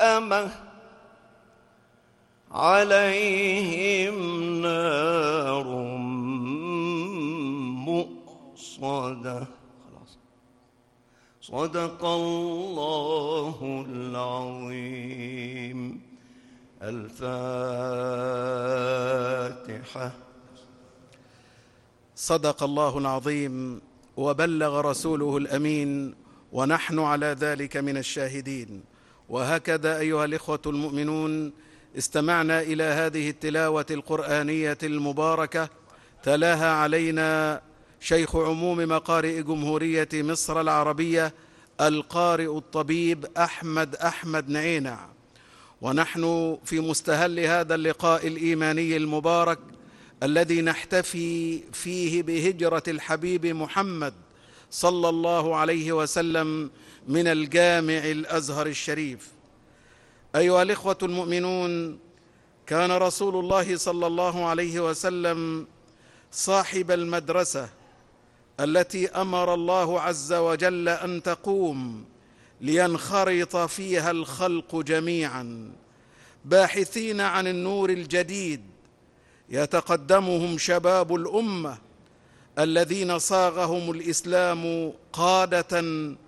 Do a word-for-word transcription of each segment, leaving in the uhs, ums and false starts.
أمة عليهم نار مؤصدة. صدق الله العظيم. الفاتحة. صدق الله العظيم وبلغ رسوله الأمين، ونحن على ذلك من الشاهدين. وهكذا أيها الإخوة المؤمنون، استمعنا إلى هذه التلاوة القرآنية المباركة تلاها علينا شيخ عموم مقارئ جمهورية مصر العربية القارئ الطبيب أحمد أحمد نعينع. ونحن في مستهل هذا اللقاء الإيماني المبارك الذي نحتفي فيه بهجرة الحبيب محمد صلى الله عليه وسلم من الجامع الأزهر الشريف. أيها الإخوة المؤمنون، كان رسول الله صلى الله عليه وسلم صاحب المدرسة التي أمر الله عز وجل أن تقوم لينخرط فيها الخلق جميعا، باحثين عن النور الجديد يتقدمهم شباب الأمة الذين صاغهم الإسلام قادة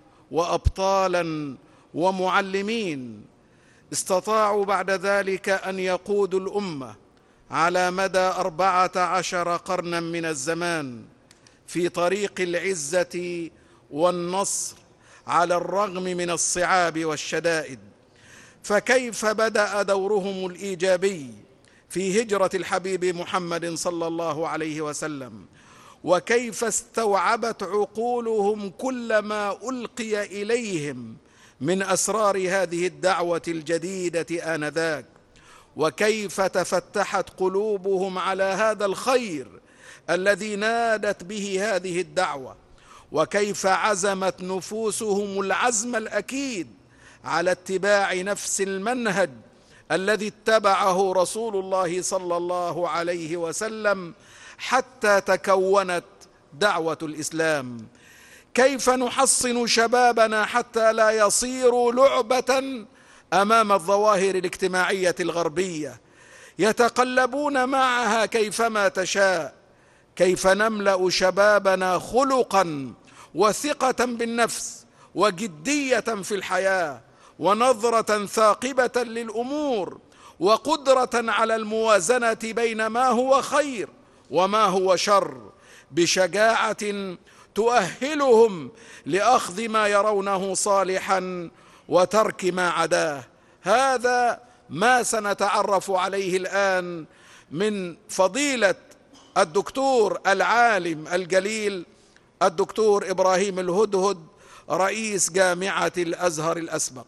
وأبطالا ومعلمين، استطاعوا بعد ذلك أن يقودوا الأمة على مدى أربعة عشر قرنا من الزمان في طريق العزة والنصر على الرغم من الصعاب والشدائد. فكيف بدأ دورهم الإيجابي في هجرة الحبيب محمد صلى الله عليه وسلم، وكيف استوعبت عقولهم كل ما ألقي إليهم من أسرار هذه الدعوة الجديدة آنذاك، وكيف تفتحت قلوبهم على هذا الخير الذي نادت به هذه الدعوة، وكيف عزمت نفوسهم العزم الأكيد على اتباع نفس المنهج الذي اتبعه رسول الله صلى الله عليه وسلم حتى تكونت دعوة الإسلام. كيف نحصن شبابنا حتى لا يصيروا لعبة أمام الظواهر الاجتماعية الغربية يتقلبون معها كيفما تشاء؟ كيف نملأ شبابنا خلقا وثقة بالنفس وجدية في الحياة ونظرة ثاقبة للأمور وقدرة على الموازنة بين ما هو خير وما هو شر، بشجاعة تؤهلهم لأخذ ما يرونه صالحا وترك ما عداه. هذا ما سنتعرف عليه الآن من فضيلة الدكتور العالم الجليل الدكتور إبراهيم الهدهد رئيس جامعة الأزهر الأسبق.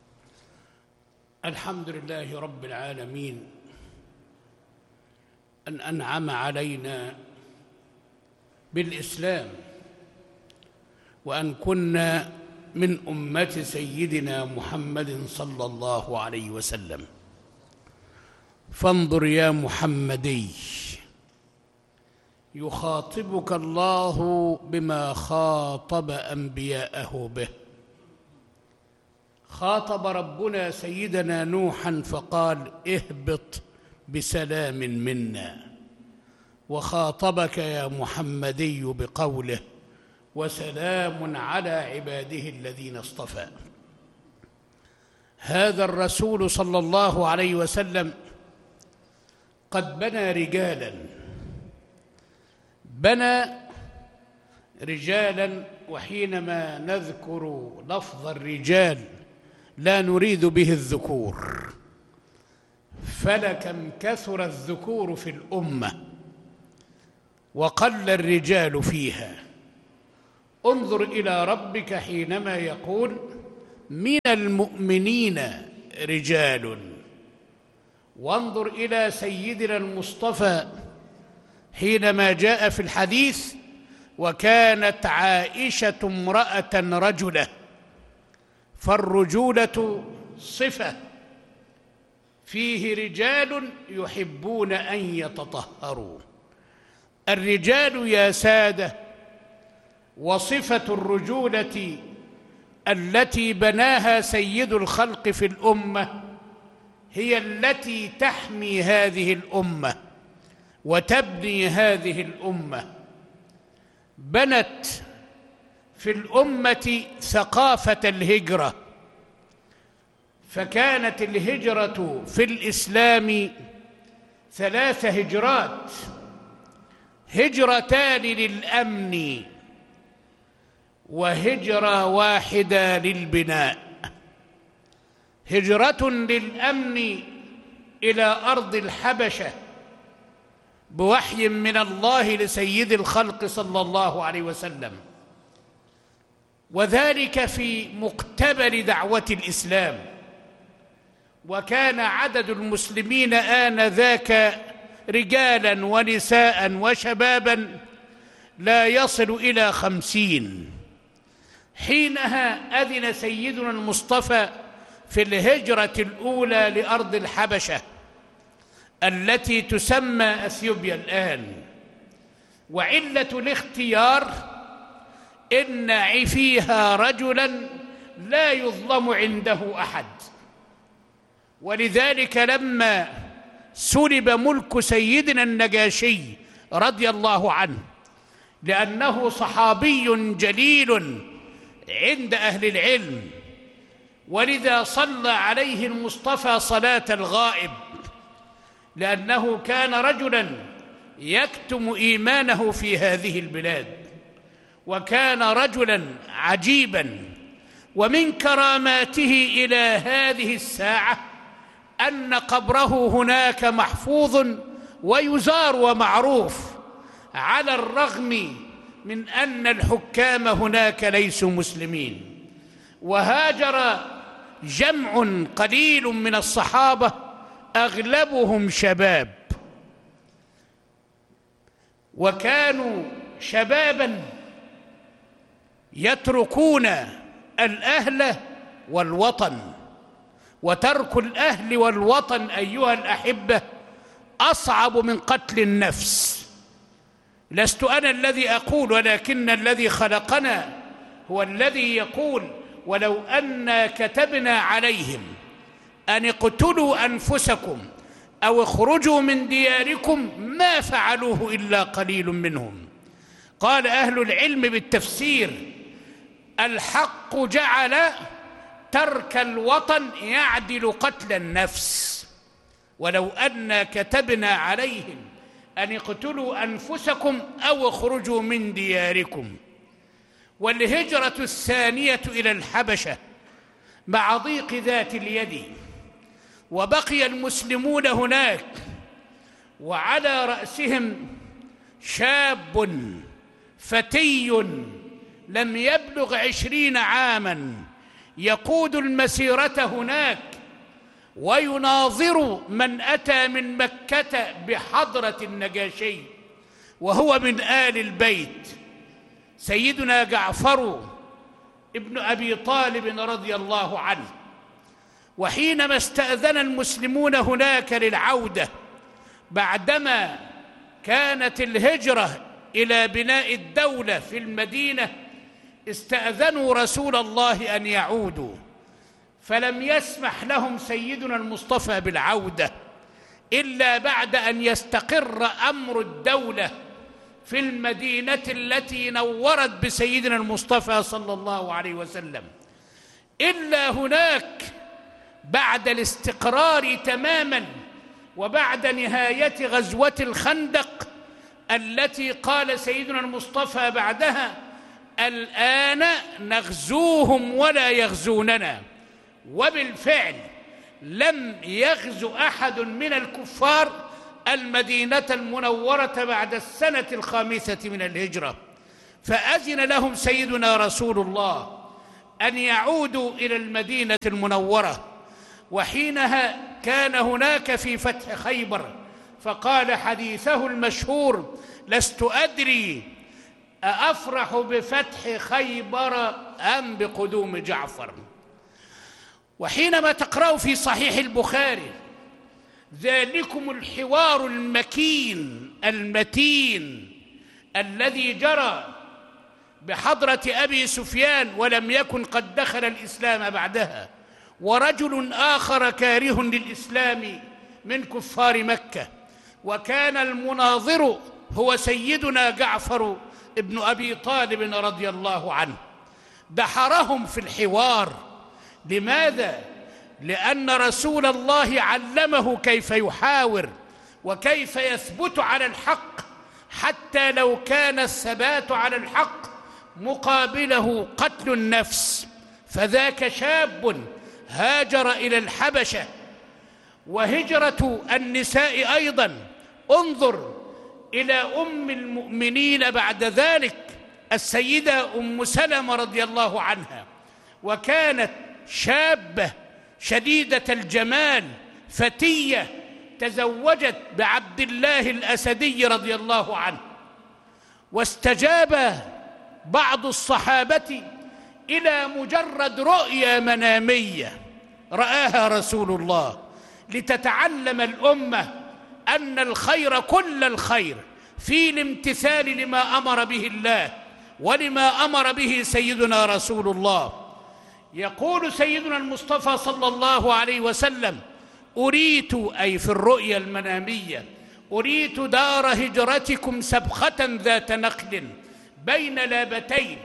الحمد لله رب العالمين أن أنعم علينا بالإسلام، وأن كنا من أمة سيدنا محمد صلى الله عليه وسلم. فانظر يا محمدي، يخاطبك الله بما خاطب أنبياءه به. خاطب ربنا سيدنا نوحا فقال: اهبط بسلام منا. وخاطبك يا محمدي بقوله: وسلام على عباده الذين اصطفى. هذا الرسول صلى الله عليه وسلم قد بنى رجالا، بنى رجالا، وحينما نذكر لفظ الرجال لا نريد به الذكور، فلكم كثر الذكور في الأمة وقل الرجال فيها. انظر إلى ربك حينما يقول: من المؤمنين رجال. وانظر إلى سيدنا المصطفى حينما جاء في الحديث: وكانت عائشة امرأة رجلة. فالرجولة صفة، فيه رجال يحبون أن يتطهروا. الرجال يا سادة، وصفة الرجولة التي بناها سيد الخلق في الأمة هي التي تحمي هذه الأمة وتبني هذه الأمة. بنت في الأمة ثقافة الهجرة، فكانت الهجرة في الإسلام ثلاث هجرات: هجرتان للأمن، وهجرة واحدة للبناء. هجرة للأمن إلى أرض الحبشة بوحي من الله لسيد الخلق صلى الله عليه وسلم، وذلك في مقتبل دعوة الإسلام، وكان عدد المسلمين آنذاك رجالا ونساء وشبابا لا يصل إلى خمسين. حينها أذن سيدنا المصطفى في الهجرة الأولى لأرض الحبشة التي تسمى أثيوبيا الآن. وعلة الاختيار إن فيها رجلا لا يظلم عنده أحد، ولذلك لما سلب ملك سيدنا النجاشي رضي الله عنه، لأنه صحابي جليل عند أهل العلم، ولذا صلى عليه المصطفى صلاة الغائب، لأنه كان رجلا يكتم إيمانه في هذه البلاد، وكان رجلا عجيبا. ومن كراماته إلى هذه الساعة أن قبره هناك محفوظ ويزار ومعروف، على الرغم من أن الحكام هناك ليسوا مسلمين. وهاجر جمع قليل من الصحابة أغلبهم شباب، وكانوا شبابا يتركون الأهل والوطن. وترك الأهل والوطن أيها الأحبة أصعب من قتل النفس. لست أنا الذي أقول، ولكن الذي خلقنا هو الذي يقول: ولو أنا كتبنا عليهم أن اقتلوا أنفسكم أو اخرجوا من دياركم ما فعلوه إلا قليل منهم. قال أهل العلم بالتفسير: الحق جعل ترك الوطن يعدل قتل النفس. ولو أنا كتبنا عليهم أن اقتلوا أنفسكم أو اخرجوا من دياركم. والهجرة الثانية إلى الحبشة مع ضيق ذات اليد، وبقي المسلمون هناك، وعلى رأسهم شاب فتي لم يبلغ عشرين عاما يقود المسيرة هناك، ويناظر من أتى من مكة بحضرة النجاشي، وهو من آل البيت سيدنا جعفر ابن أبي طالب رضي الله عنه. وحينما استأذن المسلمون هناك للعودة بعدما كانت الهجرة إلى بناء الدولة في المدينة، استأذنوا رسول الله أن يعودوا، فلم يسمح لهم سيدنا المصطفى بالعودة إلا بعد أن يستقر أمر الدولة في المدينة التي نورت بسيدنا المصطفى صلى الله عليه وسلم. إلا هناك بعد الاستقرار تماما، وبعد نهاية غزوة الخندق التي قال سيدنا المصطفى بعدها: الآن نغزوهم ولا يغزوننا. وبالفعل لم يغزو أحد من الكفار المدينة المنورة بعد السنة الخامسة من الهجرة، فأذن لهم سيدنا رسول الله أن يعودوا إلى المدينة المنورة. وحينها كان هناك في فتح خيبر، فقال حديثه المشهور: لست أدري أفرح بفتح خيبر أم بقدوم جعفر. وحينما تقرأ في صحيح البخاري: ذلكم الحوار المكين المتين الذي جرى بحضرة أبي سفيان ولم يكن قد دخل الإسلام بعدها، ورجل آخر كاره للإسلام من كفار مكة، وكان المناظر هو سيدنا جعفر ابن أبي طالب رضي الله عنه. دحرهم في الحوار. لماذا؟ لأن رسول الله علمه كيف يحاور وكيف يثبت على الحق، حتى لو كان الثبات على الحق مقابله قتل النفس. فذاك شاب هاجر إلى الحبشة، وهجرة النساء أيضا. انظر إلى أم المؤمنين بعد ذلك السيدة أم سلمة رضي الله عنها، وكانت شابة شديدة الجمال فتية، تزوجت بعبد الله الأسدي رضي الله عنه. واستجاب بعض الصحابة إلى مجرد رؤيا منامية رآها رسول الله، لتتعلم الأمة أن الخير كل الخير في الامتثال لما أمر به الله ولما أمر به سيدنا رسول الله. يقول سيدنا المصطفى صلى الله عليه وسلم: أريت، أي في الرؤيا المنامية، أريت دار هجرتكم سبخة ذات نخل بين لابتين،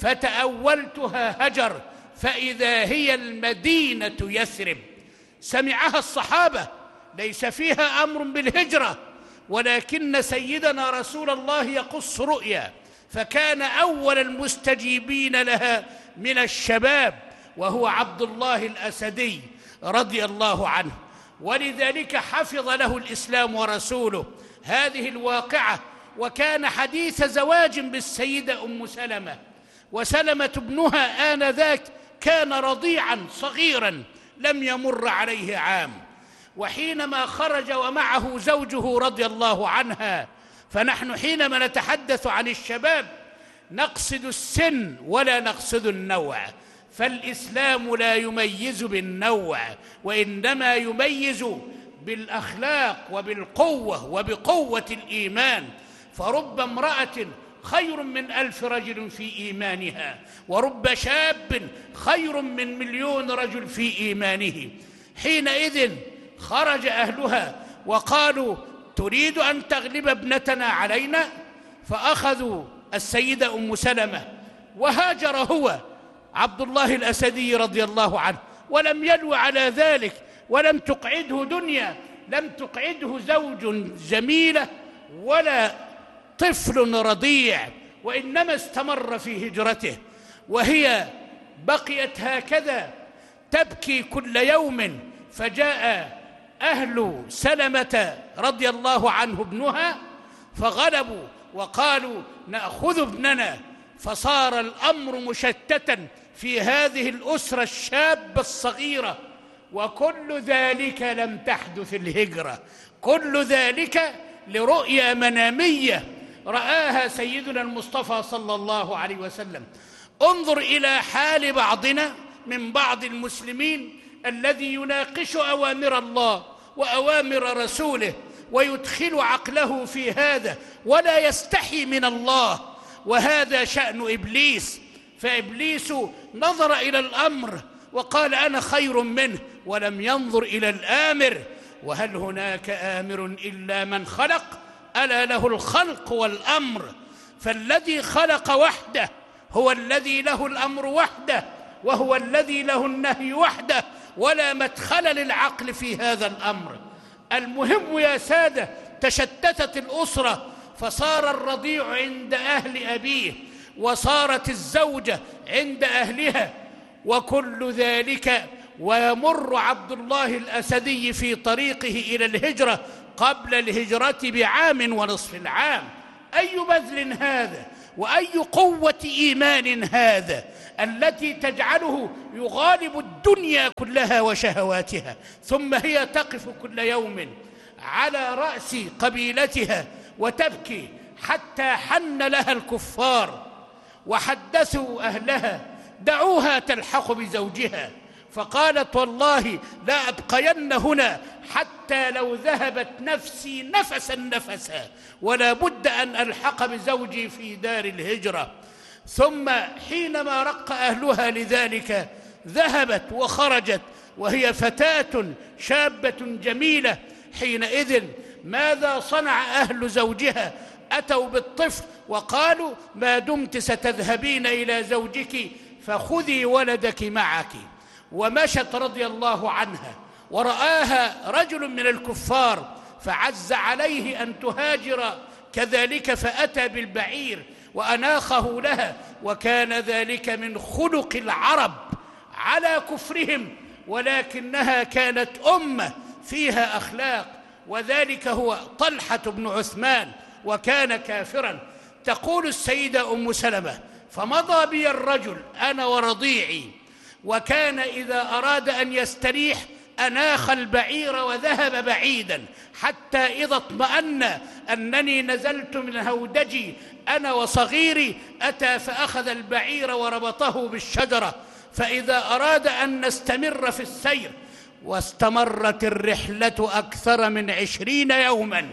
فتأولتها هجر فإذا هي المدينة يثرب. سمعها الصحابة، ليس فيها أمر بالهجرة، ولكن سيدنا رسول الله يقص رؤيا، فكان أول المستجيبين لها من الشباب وهو عبد الله الأسدي رضي الله عنه. ولذلك حفظ له الإسلام ورسوله هذه الواقعة، وكان حديث زواج بالسيدة أم سلمة، وسلمة ابنها آنذاك كان رضيعا صغيرا لم يمر عليه عام. وحينما خرج ومعه زوجه رضي الله عنها، فنحن حينما نتحدث عن الشباب نقصد السن ولا نقصد النوع، فالإسلام لا يميز بالنوع، وإنما يميز بالأخلاق وبالقوة وبقوة الإيمان. فرب امرأة خير من ألف رجل في إيمانها، ورب شاب خير من مليون رجل في إيمانه. حينئذ خرج أهلها وقالوا: تريد أن تغلب ابنتنا علينا؟ فأخذوا السيدة أم سلمة، وهاجر هو عبد الله الأسدي رضي الله عنه، ولم يلو على ذلك، ولم تقعده دنيا، لم تقعده زوج جميلة ولا طفل رضيع، وإنما استمر في هجرته. وهي بقيت هكذا تبكي كل يوم. فجاء أهل سلمة رضي الله عنه ابنها فغلبوا وقالوا: نأخذ ابننا. فصار الأمر مشتتا في هذه الأسرة الشابة الصغيرة. وكل ذلك لم تحدث الهجرة، كل ذلك لرؤيا منامية رآها سيدنا المصطفى صلى الله عليه وسلم. انظر إلى حال بعضنا من بعض المسلمين الذي يناقش أوامر الله وأوامر رسوله ويدخل عقله في هذا ولا يستحي من الله، وهذا شأن إبليس. فإبليس نظر إلى الأمر وقال: أنا خير منه، ولم ينظر إلى الآمر. وهل هناك آمر إلا من خلق؟ ألا له الخلق والأمر. فالذي خلق وحده هو الذي له الأمر وحده، وهو الذي له النهي وحده، ولا مدخل للعقل في هذا الأمر. المهم يا سادة، تشتتت الأسرة، فصار الرضيع عند أهل أبيه، وصارت الزوجة عند أهلها، وكل ذلك ويمر عبد الله الأسدي في طريقه إلى الهجرة قبل الهجرة بعام ونصف العام. أي بذل هذا، وأي قوة إيمان هذا التي تجعله يغالب الدنيا كلها وشهواتها، ثم هي تقف كل يوم على رأس قبيلتها وتبكي حتى حن لها الكفار وحدثوا أهلها: دعوها تلحق بزوجها. فقالت: والله لا أبقين هنا حتى لو ذهبت نفسي نفسا نفسا، ولا بد أن ألحق بزوجي في دار الهجرة. ثم حينما رق أهلها لذلك ذهبت وخرجت وهي فتاة شابة جميلة. حينئذ ماذا صنع أهل زوجها؟ أتوا بالطفل وقالوا: ما دمت ستذهبين إلى زوجك فخذي ولدك معك. ومشت رضي الله عنها، ورآها رجل من الكفار فعز عليه أن تهاجر كذلك، فأتى بالبعير وأناخه لها، وكان ذلك من خلق العرب على كفرهم، ولكنها كانت أمة فيها أخلاق. وذلك هو طلحة بن عثمان، وكان كافرا. تقول السيدة أم سلمة: فمضى بي الرجل أنا ورضيعي، وكان إذا أراد أن يستريح أناخ البعير وذهب بعيدا، حتى إذا اطمأن أنني نزلت من هودجي أنا وصغيري أتى فأخذ البعير وربطه بالشجرة، فإذا أراد أن نستمر في السير، واستمرت الرحلة أكثر من عشرين يوما،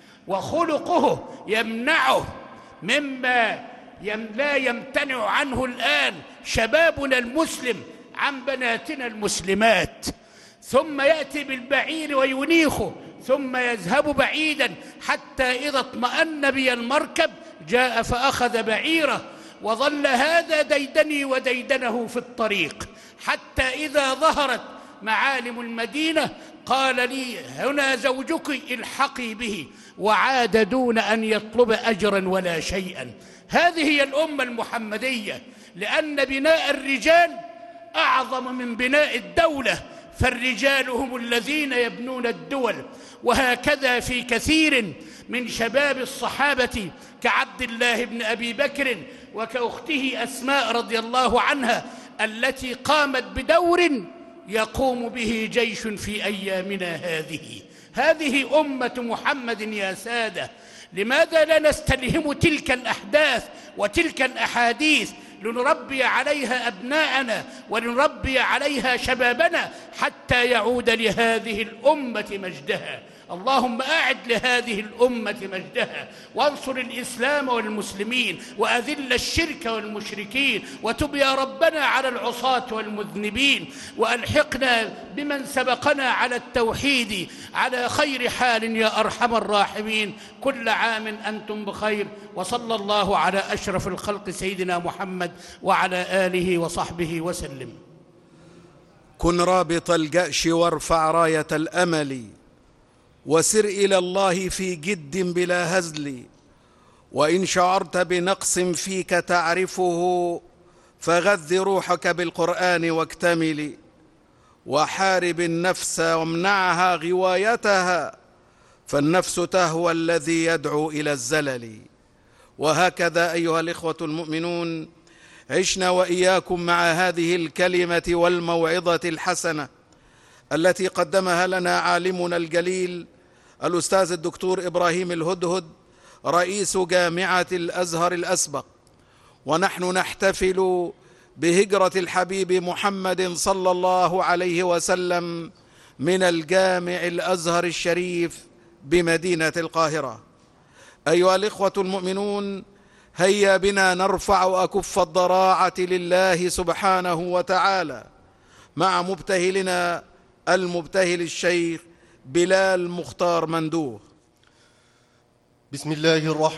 وخلقه يمنعه مما لا يمتنع عنه الآن شبابنا المسلم عن بناتنا المسلمات. ثم يأتي بالبعير وينيخه، ثم يذهب بعيدا، حتى إذا اطمأن بي المركب جاء فأخذ بعيره، وظل هذا ديدني وديدنه في الطريق، حتى إذا ظهرت معالم المدينة قال لي: هنا زوجك الحقي به، وعاد دون أن يطلب أجرا ولا شيئا. هذه هي الأمة المحمدية، لأن بناء الرجال أعظم من بناء الدولة، فالرجال هم الذين يبنون الدول. وهكذا في كثير من شباب الصحابة كعبد الله بن أبي بكر وكأخته أسماء رضي الله عنها، التي قامت بدور يقوم به جيش في أيامنا هذه. هذه أمة محمد يا سادة. لماذا لا نستلهم تلك الأحداث وتلك الأحاديث لنربي عليها أبناءنا ولنربي عليها شبابنا حتى يعود لهذه الأمة مجدها؟ اللهم أعد لهذه الأمة مجدها، وانصر الإسلام والمسلمين، وأذل الشرك والمشركين، وتب يا ربنا على العصاة والمذنبين، وألحقنا بمن سبقنا على التوحيد على خير حال يا أرحم الراحمين. كل عام أنتم بخير، وصلى الله على أشرف الخلق سيدنا محمد وعلى آله وصحبه وسلم. كن رابط الجأش وارفع راية الأمل، وسر إلى الله في جد بلا هزل، وإن شعرت بنقص فيك تعرفه فغذ روحك بالقرآن واكتمل، وحارب النفس وامنعها غوايتها، فالنفس تهوى الذي يدعو إلى الزلل. وهكذا أيها الإخوة المؤمنون عشنا وإياكم مع هذه الكلمة والموعظة الحسنة التي قدمها لنا عالمنا الجليل الأستاذ الدكتور إبراهيم الهدهد رئيس جامعة الأزهر الأسبق، ونحن نحتفل بهجرة الحبيب محمد صلى الله عليه وسلم من الجامع الأزهر الشريف بمدينة القاهرة. أيها الإخوة المؤمنون، هيا بنا نرفع أكف الضراعة لله سبحانه وتعالى مع مبتهلنا المبتهل الشيخ بلال مختار مندوه. بسم الله الرحمن